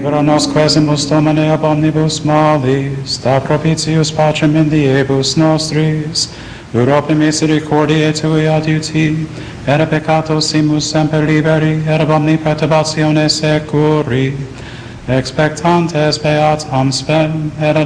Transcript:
libera nos quesimus domine ab omnibus malis, da propitius pacem in diebus nostris, Europe misericordiae Tui adiuti, et a peccatos simus semper liberi, et ab omni perturbatione securi, expectantes beatam spem, et ad